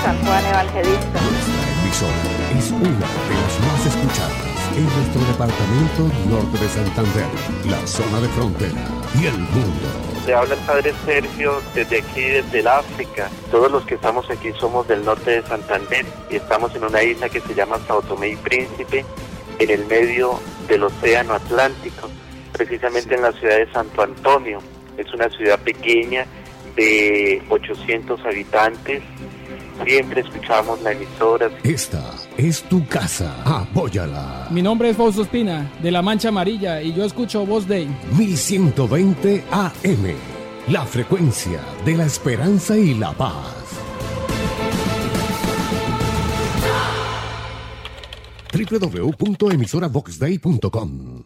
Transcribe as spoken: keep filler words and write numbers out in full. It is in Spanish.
San Juan Evangelista. Nuestra emisora es una de las más escuchadas en nuestro departamento norte de Santander, la zona de frontera y el mundo. Le habla el padre Sergio desde aquí, desde el África. Todos los que estamos aquí somos del norte de Santander y estamos en una isla que se llama Sao Tomé y Príncipe, en el medio del océano Atlántico, precisamente en la ciudad de Santo Antonio. Es una ciudad pequeña de ochocientos habitantes. Siempre escuchamos la emisora. Esta es tu casa. Apóyala. Mi nombre es Fausto Espina, de La Mancha Amarilla, y yo escucho Voz Day. mil ciento veinte A M, la frecuencia de la esperanza y la paz. w w w punto emisora vox day punto com